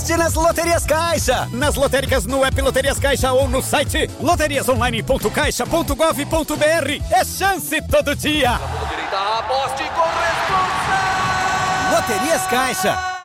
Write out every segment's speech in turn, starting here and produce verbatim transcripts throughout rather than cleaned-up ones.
aposte nas Loterias Caixa. Nas lotéricas, no app Loterias Caixa ou no site loterias online ponto caixa ponto gov ponto br. É chance todo dia. Aposte com responsa. Loterias Caixa.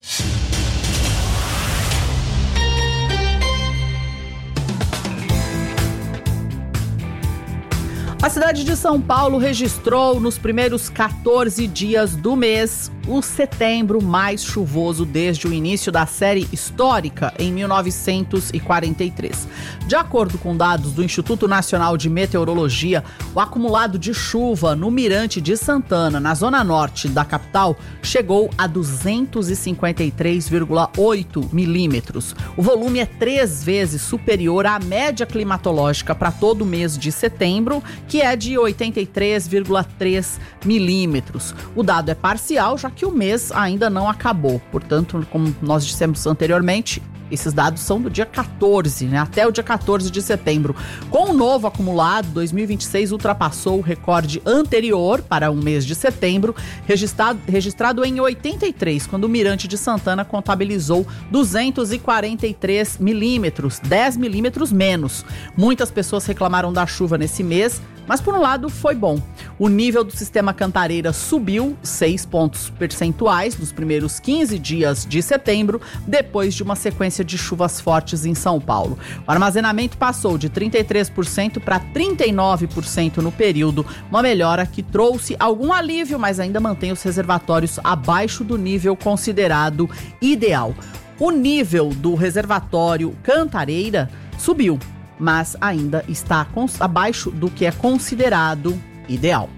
A cidade de São Paulo registrou nos primeiros quatorze dias do mês o setembro mais chuvoso desde o início da série histórica em mil novecentos e quarenta e três. De acordo com dados do Instituto Nacional de Meteorologia, o acumulado de chuva no Mirante de Santana, na zona norte da capital, chegou a duzentos e cinquenta e três vírgula oito milímetros. O volume é três vezes superior à média climatológica para todo o mês de setembro, que é de oitenta e três vírgula três milímetros. O dado é parcial, já que o mês ainda não acabou. Portanto, como nós dissemos anteriormente, esses dados são do dia quatorze, né? Até o dia quatorze de setembro. Com o novo acumulado, dois mil e vinte e seis ultrapassou o recorde anterior para o mês de setembro, registrado, registrado em oitenta e três, quando o Mirante de Santana contabilizou duzentos e quarenta e três milímetros, dez milímetros menos. Muitas pessoas reclamaram da chuva nesse mês, mas por um lado foi bom. O nível do sistema Cantareira subiu seis pontos percentuais nos primeiros quinze dias de setembro, depois de uma sequência de chuvas fortes em São Paulo. O armazenamento passou de trinta e três por cento para trinta e nove por cento no período, uma melhora que trouxe algum alívio, mas ainda mantém os reservatórios abaixo do nível considerado ideal. O nível do reservatório Cantareira subiu, mas ainda está cons- abaixo do que é considerado ideal.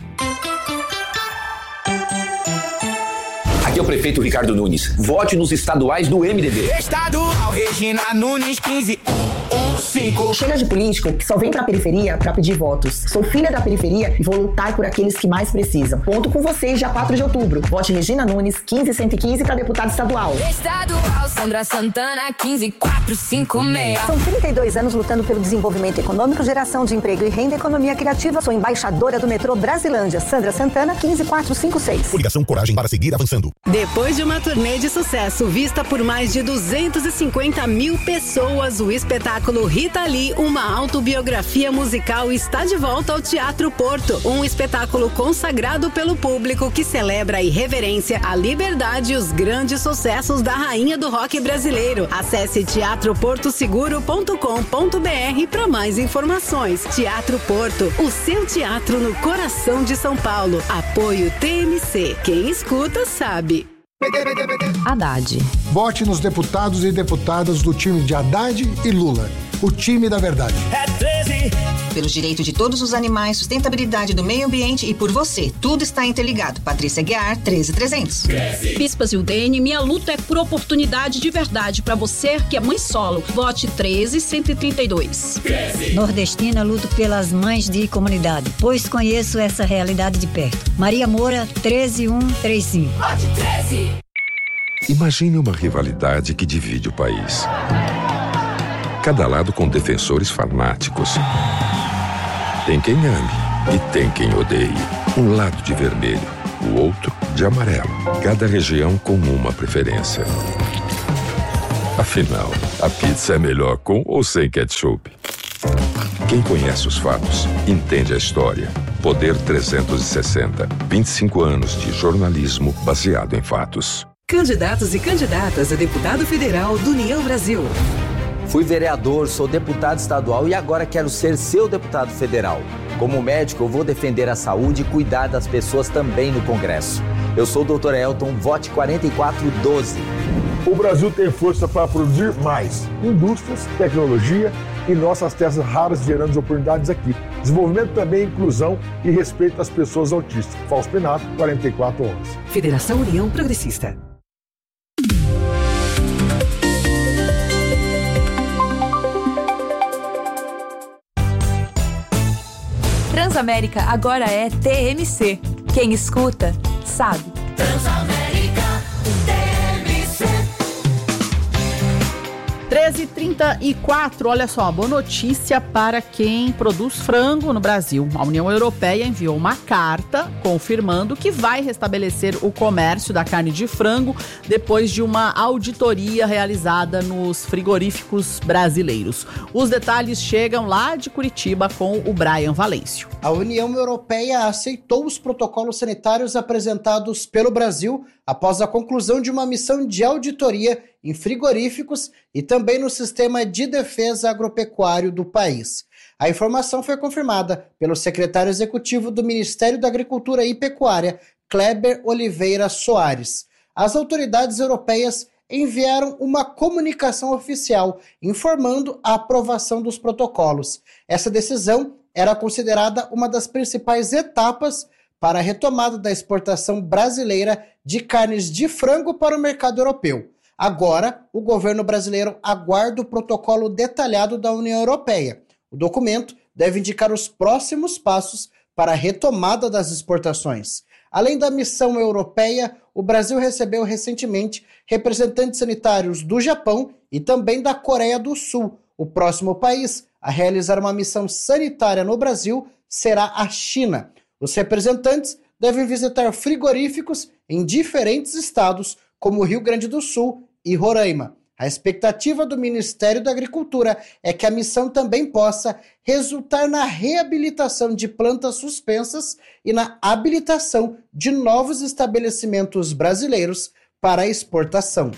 Aqui é o prefeito Ricardo Nunes. Vote nos estaduais do M D B. Estadual Regina Nunes quinze um cinco. Chega de político que só vem pra periferia pra pedir votos. Sou filha da periferia e vou lutar por aqueles que mais precisam. Conto com vocês dia quatro de outubro. Vote Regina Nunes quinze cento e quinze pra deputada estadual. Estadual Sandra Santana quinze quatrocentos e cinquenta e seis. São trinta e dois anos lutando pelo desenvolvimento econômico, geração de emprego e renda, economia criativa. Sou embaixadora do metrô Brasilândia. Sandra Santana quinze quatrocentos e cinquenta e seis. Coligação Coragem para seguir avançando. Depois de uma turnê de sucesso vista por mais de duzentos e cinquenta mil pessoas, o espetáculo Rita Lee, uma autobiografia musical, está de volta ao Teatro Porto. Um espetáculo consagrado pelo público que celebra a irreverência, a liberdade e os grandes sucessos da rainha do rock brasileiro. Acesse teatro porto seguro ponto com ponto br para mais informações. Teatro Porto, o seu teatro no coração de São Paulo. Apoio T M C. Quem escuta sabe. Haddad. Vote nos deputados e deputadas do time de Haddad e Lula. O time da verdade. É treze. Pelos direitos de todos os animais, sustentabilidade do meio ambiente e por você. Tudo está interligado. Patrícia Guiar, treze mil trezentos. Bispas e U D N, minha luta é por oportunidade de verdade para você que é mãe solo. Vote treze cento e trinta e dois. Nordestina, luto pelas mães de comunidade, pois conheço essa realidade de perto. Maria Moura, treze mil cento e trinta e cinco. Vote treze. Imagine uma rivalidade que divide o país. Cada lado com defensores fanáticos. Tem quem ame e tem quem odeie. Um lado de vermelho, o outro de amarelo. Cada região com uma preferência. Afinal, a pizza é melhor com ou sem ketchup? Quem conhece os fatos, entende a história. Poder trezentos e sessenta. vinte e cinco anos de jornalismo baseado em fatos. Candidatos e candidatas a deputado federal do União Brasil. Fui vereador, sou deputado estadual e agora quero ser seu deputado federal. Como médico, eu vou defender a saúde e cuidar das pessoas também no Congresso. Eu sou o doutor Elton, vote quarenta e quatro doze. O Brasil tem força para produzir mais. Indústrias, tecnologia e nossas terras raras gerando oportunidades aqui. Desenvolvimento também, inclusão e respeito às pessoas autistas. Fausto Pinato, quarenta e quatro onze. Federação União Progressista. Transamérica agora é T M C. Quem escuta, sabe. Transamérica, T M C. treze e trinta e quatro, olha só, boa notícia para quem produz frango no Brasil. A União Europeia enviou uma carta confirmando que vai restabelecer o comércio da carne de frango depois de uma auditoria realizada nos frigoríficos brasileiros. Os detalhes chegam lá de Curitiba com o Brian Valêncio. A União Europeia aceitou os protocolos sanitários apresentados pelo Brasil após a conclusão de uma missão de auditoria em frigoríficos e também no sistema de defesa agropecuário do país. A informação foi confirmada pelo secretário executivo do Ministério da Agricultura e Pecuária, Kleber Oliveira Soares. As autoridades europeias enviaram uma comunicação oficial informando a aprovação dos protocolos. Essa decisão era considerada uma das principais etapas para a retomada da exportação brasileira de carnes de frango para o mercado europeu. Agora, o governo brasileiro aguarda o protocolo detalhado da União Europeia. O documento deve indicar os próximos passos para a retomada das exportações. Além da missão europeia, o Brasil recebeu recentemente representantes sanitários do Japão e também da Coreia do Sul. O próximo país a realizar uma missão sanitária no Brasil será a China. Os representantes devem visitar frigoríficos em diferentes estados, como Rio Grande do Sul e Roraima. A expectativa do Ministério da Agricultura é que a missão também possa resultar na reabilitação de plantas suspensas e na habilitação de novos estabelecimentos brasileiros para exportação.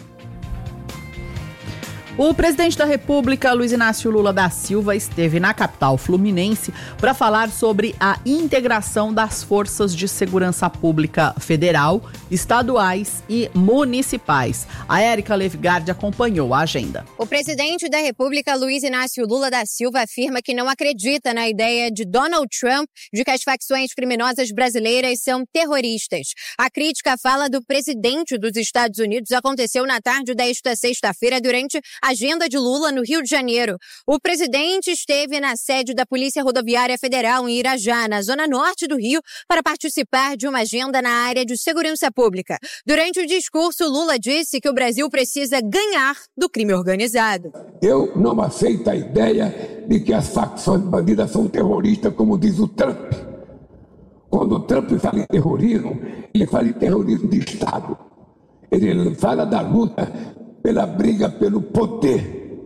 O presidente da República, Luiz Inácio Lula da Silva, esteve na capital fluminense para falar sobre a integração das forças de segurança pública federal, estaduais e municipais. A Érica Levigardi acompanhou a agenda. O presidente da República, Luiz Inácio Lula da Silva, afirma que não acredita na ideia de Donald Trump de que as facções criminosas brasileiras são terroristas. A crítica à fala do presidente dos Estados Unidos aconteceu na tarde desta sexta-feira durante a agenda de Lula no Rio de Janeiro. O presidente esteve na sede da Polícia Rodoviária Federal em Irajá, na zona norte do Rio, para participar de uma agenda na área de segurança pública. Durante o discurso, Lula disse que o Brasil precisa ganhar do crime organizado. Eu não aceito a ideia de que as facções bandidas são terroristas, como diz o Trump. Quando o Trump fala em terrorismo, ele fala em terrorismo de Estado. Ele fala da luta pela briga pelo poder.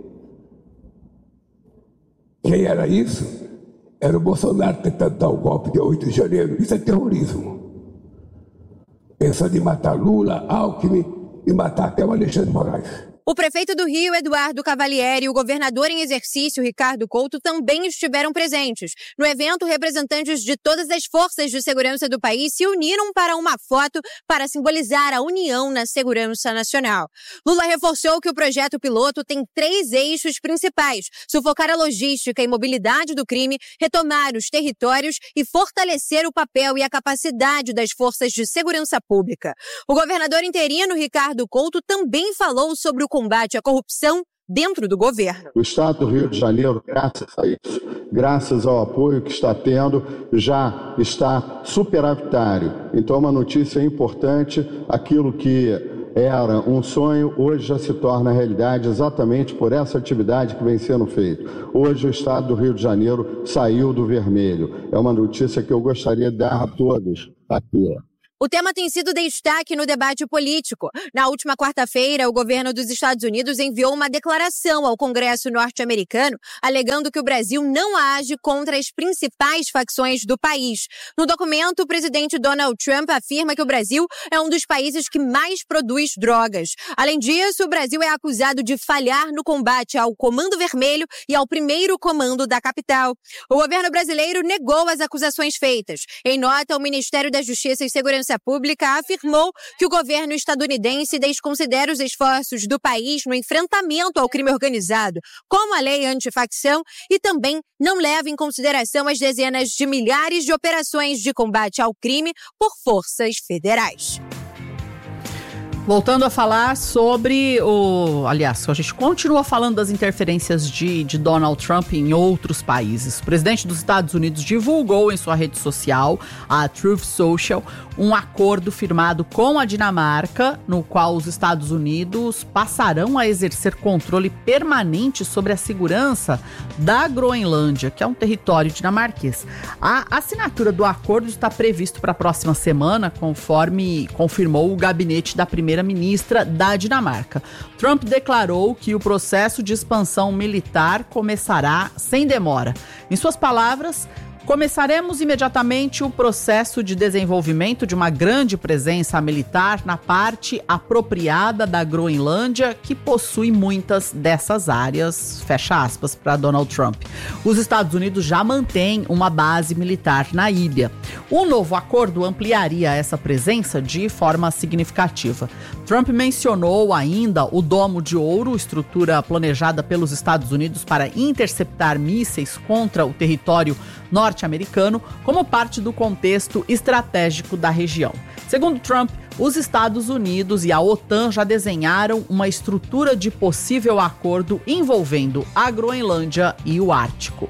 Quem era isso? Era o Bolsonaro tentando dar o golpe de oito de janeiro. Isso é terrorismo. Pensando em matar Lula, Alckmin e matar até o Alexandre de Moraes. O prefeito do Rio, Eduardo Cavalieri, e o governador em exercício, Ricardo Couto, também estiveram presentes. No evento, representantes de todas as forças de segurança do país se uniram para uma foto para simbolizar a união na segurança nacional. Lula reforçou que o projeto piloto tem três eixos principais: sufocar a logística e mobilidade do crime, retomar os territórios e fortalecer o papel e a capacidade das forças de segurança pública. O governador interino, Ricardo Couto, também falou sobre o combate à corrupção dentro do governo. O Estado do Rio de Janeiro, graças a isso, graças ao apoio que está tendo, já está superavitário. Então é uma notícia importante. Aquilo que era um sonho, hoje já se torna realidade exatamente por essa atividade que vem sendo feita. Hoje o Estado do Rio de Janeiro saiu do vermelho. É uma notícia que eu gostaria de dar a todos aqui. O tema tem sido destaque no debate político. Na última quarta-feira, o governo dos Estados Unidos enviou uma declaração ao Congresso norte-americano, alegando que o Brasil não age contra as principais facções do país. No documento, o presidente Donald Trump afirma que o Brasil é um dos países que mais produz drogas. Além disso, o Brasil é acusado de falhar no combate ao Comando Vermelho e ao primeiro comando da capital. O governo brasileiro negou as acusações feitas. Em nota, o Ministério da Justiça e Segurança Pública afirmou que o governo estadunidense desconsidera os esforços do país no enfrentamento ao crime organizado, como a lei antifacção, e também não leva em consideração as dezenas de milhares de operações de combate ao crime por forças federais. Voltando a falar sobre o... Aliás, a gente continua falando das interferências de, de Donald Trump em outros países. O presidente dos Estados Unidos divulgou em sua rede social, a Truth Social, um acordo firmado com a Dinamarca, no qual os Estados Unidos passarão a exercer controle permanente sobre a segurança da Groenlândia, que é um território dinamarquês. A assinatura do acordo está previsto para a próxima semana, conforme confirmou o gabinete da primeira-ministra da Dinamarca. Trump declarou que o processo de expansão militar começará sem demora. Em suas palavras, começaremos imediatamente o processo de desenvolvimento de uma grande presença militar na parte apropriada da Groenlândia, que possui muitas dessas áreas, fecha aspas, para Donald Trump. Os Estados Unidos já mantêm uma base militar na ilha. O novo acordo ampliaria essa presença de forma significativa. Trump mencionou ainda o Domo de Ouro, estrutura planejada pelos Estados Unidos para interceptar mísseis contra o território norte-americano, como parte do contexto estratégico da região. Segundo Trump, os Estados Unidos e a OTAN já desenharam uma estrutura de possível acordo envolvendo a Groenlândia e o Ártico.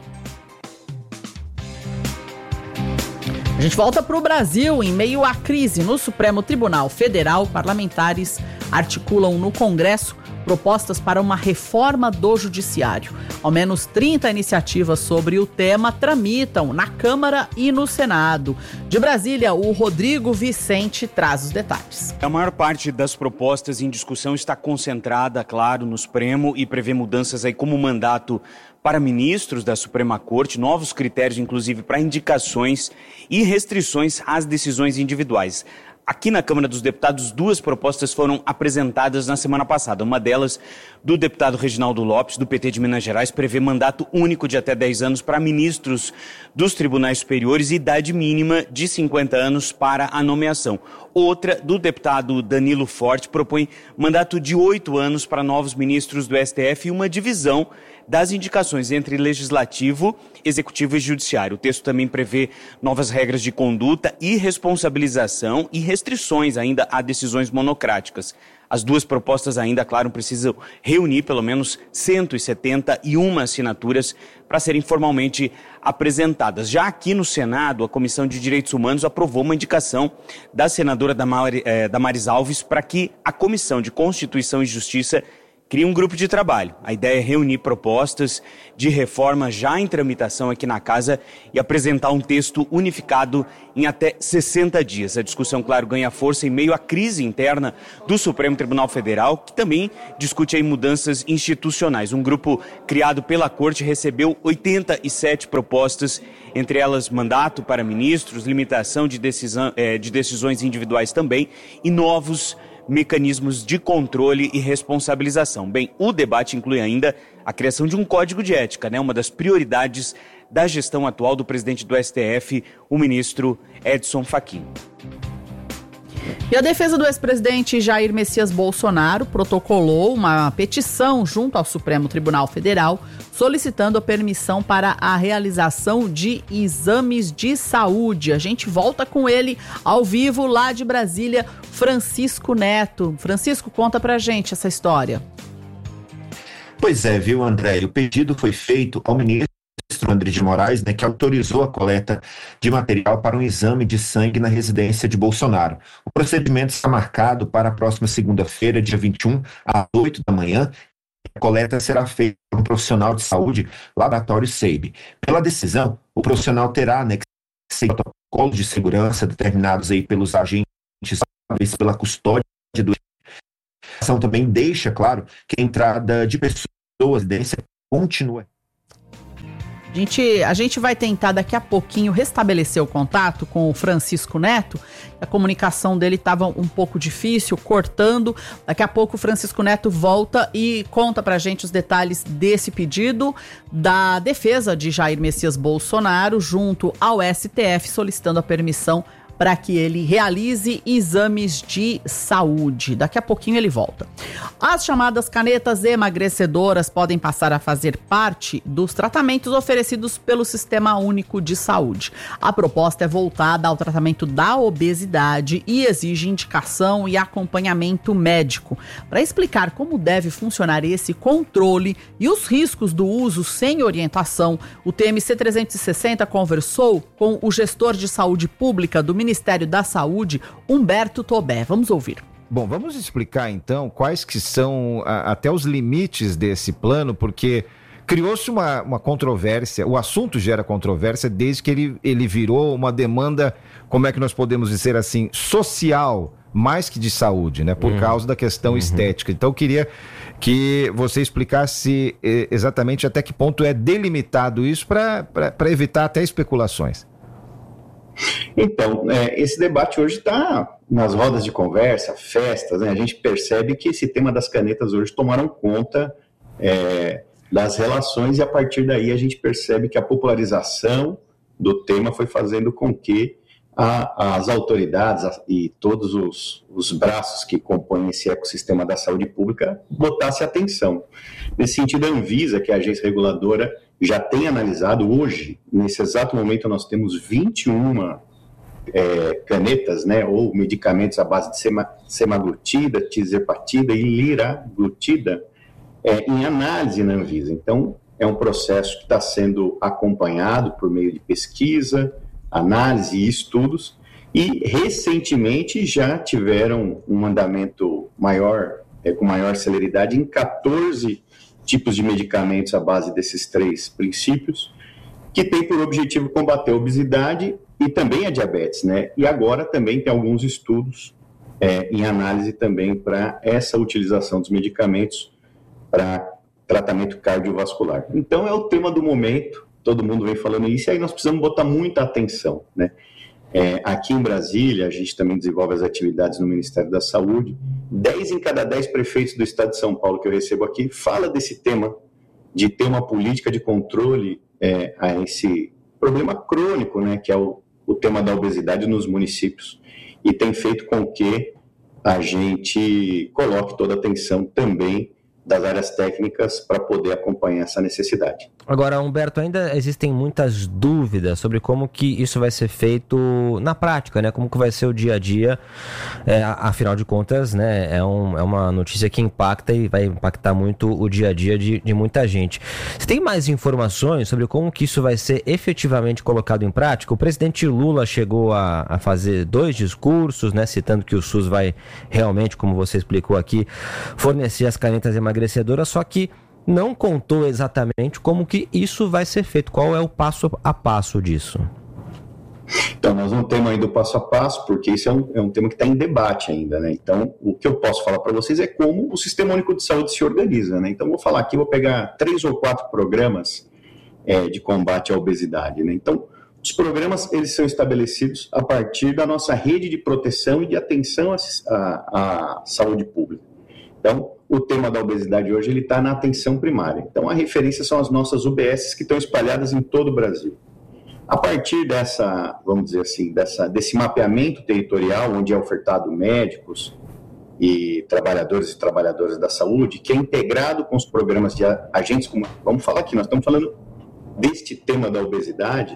A gente volta para o Brasil. Em meio à crise no Supremo Tribunal Federal, parlamentares articulam no Congresso propostas para uma reforma do Judiciário. Ao menos trinta iniciativas sobre o tema tramitam na Câmara e no Senado. De Brasília, o Rodrigo Vicente traz os detalhes. A maior parte das propostas em discussão está concentrada, claro, no Supremo e prevê mudanças aí como mandato para ministros da Suprema Corte, novos critérios, inclusive, para indicações e restrições às decisões individuais. Aqui na Câmara dos Deputados, duas propostas foram apresentadas na semana passada. Uma delas, do deputado Reginaldo Lopes, do P T de Minas Gerais, prevê mandato único de até dez anos para ministros dos tribunais superiores e idade mínima de cinquenta anos para a nomeação. Outra, do deputado Danilo Forte, propõe mandato de oito anos para novos ministros do S T F e uma divisão das indicações entre legislativo, executivo e judiciário. O texto também prevê novas regras de conduta e responsabilização e restrições ainda a decisões monocráticas. As duas propostas ainda, claro, precisam reunir pelo menos cento e setenta e uma assinaturas para serem formalmente apresentadas. Já aqui no Senado, a Comissão de Direitos Humanos aprovou uma indicação da senadora Damari, eh, Damares Alves para que a Comissão de Constituição e Justiça cria um grupo de trabalho. A ideia é reunir propostas de reforma já em tramitação aqui na Casa e apresentar um texto unificado em até sessenta dias. A discussão, claro, ganha força em meio à crise interna do Supremo Tribunal Federal, que também discute aí mudanças institucionais. Um grupo criado pela Corte recebeu oitenta e sete propostas, entre elas mandato para ministros, limitação de, decisão, eh, de decisões individuais também e novos mecanismos de controle e responsabilização. Bem, o debate inclui ainda a criação de um código de ética, né? Uma das prioridades da gestão atual do presidente do S T F, o ministro Edson Fachin. E a defesa do ex-presidente Jair Messias Bolsonaro protocolou uma petição junto ao Supremo Tribunal Federal solicitando a permissão para a realização de exames de saúde. A gente volta com ele ao vivo lá de Brasília, Francisco Neto. Francisco, conta pra gente essa história. Pois é, viu, André? O pedido foi feito ao ministro André de Moraes, né, que autorizou a coleta de material para um exame de sangue na residência de Bolsonaro. O procedimento está marcado para a próxima segunda-feira, dia vinte e um, às oito da manhã. A coleta será feita por um profissional de saúde, Laboratório Seib. Pela decisão, o profissional terá, né, que seguir protocolos de segurança determinados aí pelos agentes pela custódia do. A ação também deixa claro que a entrada de pessoas na residência continua. A gente, a gente vai tentar daqui a pouquinho restabelecer o contato com o Francisco Neto. A comunicação dele estava um pouco difícil, cortando. Daqui a pouco o Francisco Neto volta e conta pra gente os detalhes desse pedido da defesa de Jair Messias Bolsonaro junto ao S T F, solicitando a permissão para que ele realize exames de saúde. Daqui a pouquinho ele volta. As chamadas canetas emagrecedoras podem passar a fazer parte dos tratamentos oferecidos pelo Sistema Único de Saúde. A proposta é voltada ao tratamento da obesidade e exige indicação e acompanhamento médico. Para explicar como deve funcionar esse controle e os riscos do uso sem orientação, o T M C trezentos e sessenta conversou com o gestor de saúde pública do Ministério da Saúde, Humberto Tobé. Vamos ouvir. Bom, vamos explicar então quais que são a, até os limites desse plano, porque criou-se uma, uma controvérsia, o assunto gera controvérsia desde que ele, ele virou uma demanda, como é que nós podemos dizer assim, social, mais que de saúde, né? Por uhum. causa da questão uhum. estética. Então eu queria que você explicasse eh, exatamente até que ponto é delimitado isso para evitar até especulações. Então, é, esse debate hoje está nas rodas de conversa, festas, né? A gente percebe que esse tema das canetas hoje tomaram conta é, das relações e a partir daí a gente percebe que a popularização do tema foi fazendo com que a, as autoridades a, e todos os, os braços que compõem esse ecossistema da saúde pública botassem atenção. Nesse sentido, a Anvisa, que é a agência reguladora, já tem analisado hoje, nesse exato momento nós temos vinte e uma é, canetas, né, ou medicamentos à base de sema, semaglutida, tirzepatida e liraglutida é, em análise na Anvisa. Então, é um processo que está sendo acompanhado por meio de pesquisa, análise e estudos, e recentemente já tiveram um andamento maior, é, com maior celeridade em catorze tipos de medicamentos à base desses três princípios, que tem por objetivo combater a obesidade e também a diabetes, né? E agora também tem alguns estudos é, em análise também para essa utilização dos medicamentos para tratamento cardiovascular. Então é o tema do momento, todo mundo vem falando isso, e aí nós precisamos botar muita atenção, né? É, aqui em Brasília, a gente também desenvolve as atividades no Ministério da Saúde. dez em cada dez prefeitos do estado de São Paulo que eu recebo aqui fala desse tema, de ter uma política de controle é, a esse problema crônico, né, que é o, o tema da obesidade nos municípios. E tem feito com que a gente coloque toda a atenção também das áreas técnicas para poder acompanhar essa necessidade. Agora, Humberto, ainda existem muitas dúvidas sobre como que isso vai ser feito na prática, né? Como que vai ser o dia a dia, é, afinal de contas, né? É, um, é uma notícia que impacta e vai impactar muito o dia a dia de, de muita gente. Você tem mais informações sobre como que isso vai ser efetivamente colocado em prática? O presidente Lula chegou a, a fazer dois discursos, né? Citando que o SUS vai realmente, como você explicou aqui, fornecer as canetas emagrecedoras, só que não contou exatamente como que isso vai ser feito, qual é o passo a passo disso. Então, nós não temos ainda o passo a passo, porque isso é um, é um tema que está em debate ainda, né? Então, o que eu posso falar para vocês é como o Sistema Único de Saúde se organiza, né? Então, vou falar aqui, vou pegar três ou quatro programas é, de combate à obesidade, né? Então, os programas, eles são estabelecidos a partir da nossa rede de proteção e de atenção à, à, à saúde pública. Então, o tema da obesidade hoje ele está na atenção primária. Então, a referência são as nossas U B Ss que estão espalhadas em todo o Brasil. A partir dessa, vamos dizer assim, dessa, desse mapeamento territorial, onde é ofertado médicos e trabalhadores e trabalhadoras da saúde, que é integrado com os programas de agentes, como, vamos falar aqui, nós estamos falando deste tema da obesidade.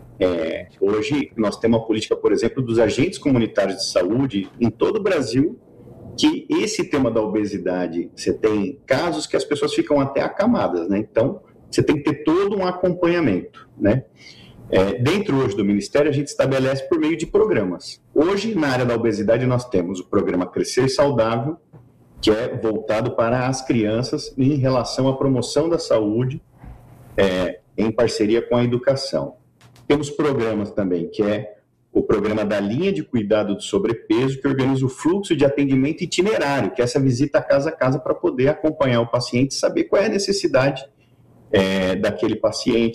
É, hoje, nós temos uma política, por exemplo, dos agentes comunitários de saúde em todo o Brasil, que esse tema da obesidade, você tem casos que as pessoas ficam até acamadas, né? Então, você tem que ter todo um acompanhamento, né? É, dentro hoje do Ministério, a gente estabelece por meio de programas. Hoje, na área da obesidade, nós temos o programa Crescer Saudável, que é voltado para as crianças em relação à promoção da saúde, é, em parceria com a educação. Temos programas também, que é o programa da linha de cuidado do sobrepeso, que organiza o fluxo de atendimento itinerário, que é essa visita casa a casa para poder acompanhar o paciente e saber qual é a necessidade é, daquele paciente,